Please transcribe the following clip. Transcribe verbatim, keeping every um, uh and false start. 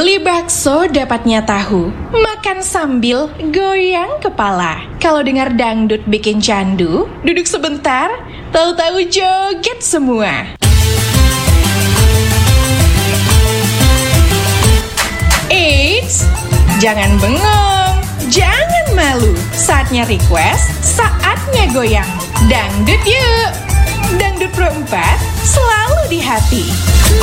Beli bakso dapatnya tahu, makan sambil goyang kepala. Kalau dengar dangdut bikin candu, duduk sebentar, tahu-tahu joget semua. Eits, jangan bengong, jangan malu. Saatnya request, saatnya goyang. Dangdut yuk! Dangdut Pro empat selalu di hati.